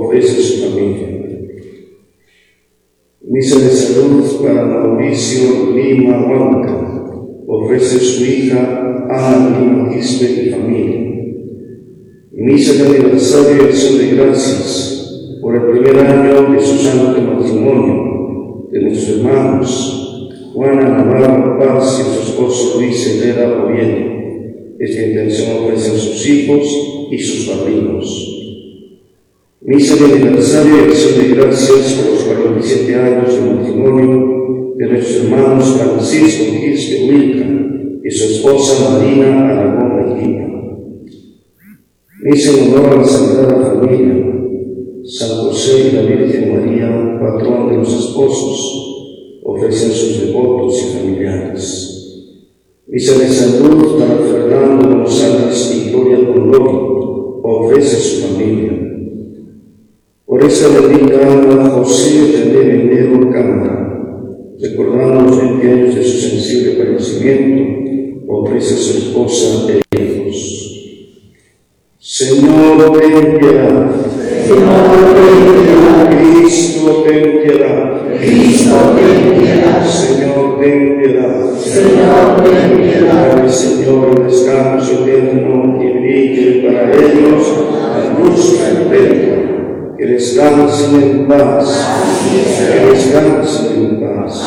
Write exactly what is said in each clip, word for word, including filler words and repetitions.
ofrece su familia. Misa de salud para Mauricio Lima Huanca, ofrece su hija Ana Lima Quispe y familia. Misa de aniversario y acción de gracias por el primer año de su santo matrimonio de nuestros hermanos Juana Navarro Paz y su esposo Luis Herrera Oviedo. Esta intención ofrecen sus hijos y sus padrinos. Misa de aniversario y acción de gracias por los cuarenta y siete años de matrimonio de nuestros hermanos Francisco Quispe Huilca y su esposa Marina Aragón Lima. Misa en honor a la Sagrada Familia, San José y la Virgen María, patrón de los esposos, ofrecen sus devotos y familiares. Misa de salud para Fernando González y Gloria Condori, ofrece su familia. Por esta bendita alma, José René Vendero Cámara, recordando los veinte años de su sensible fallecimiento, ofrece a su esposa e hijos. Señor, ten piedad. Señor, ten piedad. Cristo, ten piedad. Cristo, ten piedad. Señor, ten piedad. Señor, ten piedad. Dale, Señor, el descanso eterno y brille para ellos la luz perpetua. Que descansen en paz. Que descansen en paz.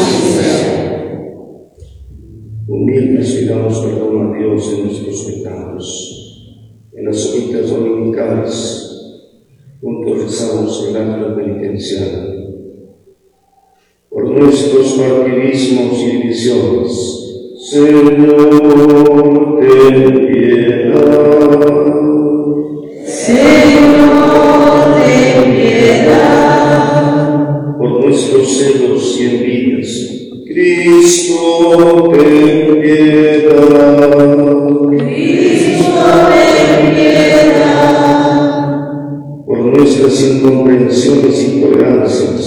Humildes pidamos perdón a Dios de nuestros pecados. En las horitas dominicales, juntos rezamos el acto penitencial. Por nuestros martirismos y divisiones, Señor, ten piedad. Señor, ten piedad. Por nuestros celos y envidias, Cristo, ten piedad. Cristo, ten piedad. Por nuestras incomprensiones y intolerancias,